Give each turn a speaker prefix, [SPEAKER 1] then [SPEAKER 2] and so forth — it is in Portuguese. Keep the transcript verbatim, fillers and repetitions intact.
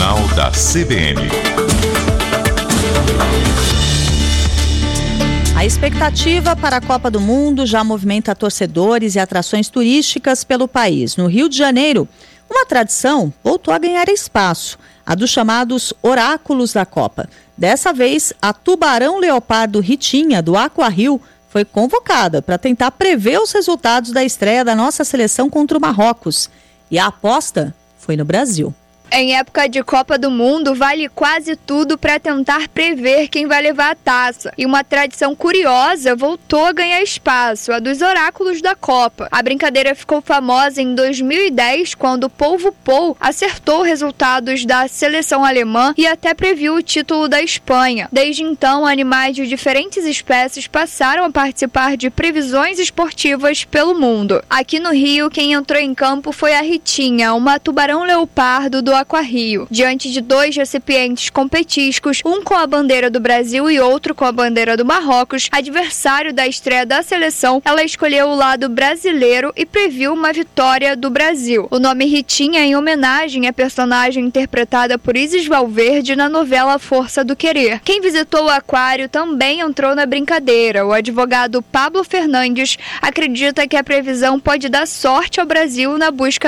[SPEAKER 1] Jornal da C B N.
[SPEAKER 2] A expectativa para a Copa do Mundo já movimenta torcedores e atrações turísticas pelo país. No Rio de Janeiro, uma tradição voltou a ganhar espaço, a dos chamados oráculos da Copa. Dessa vez, a Tubarão Leopardo Ritinha, do Aquario, foi convocada para tentar prever os resultados da estreia da nossa seleção contra o Marrocos. E a aposta foi no Brasil.
[SPEAKER 3] Em época de Copa do Mundo, vale quase tudo para tentar prever quem vai levar a taça. E uma tradição curiosa voltou a ganhar espaço, a dos oráculos da Copa. A brincadeira ficou famosa em dois mil e dez, quando o Polvo Pou acertou resultados da seleção alemã e até previu o título da Espanha. Desde então, animais de diferentes espécies passaram a participar de previsões esportivas pelo mundo. Aqui no Rio, quem entrou em campo foi a Ritinha, uma tubarão-leopardo do Aquario. Diante de dois recipientes com petiscos, um com a bandeira do Brasil e outro com a bandeira do Marrocos, adversário da estreia da seleção, ela escolheu o lado brasileiro e previu uma vitória do Brasil. O nome Ritinha é em homenagem à personagem interpretada por Isis Valverde na novela Força do Querer. Quem visitou o aquário também entrou na brincadeira. O advogado Pablo Fernandes acredita que a previsão pode dar sorte ao Brasil na busca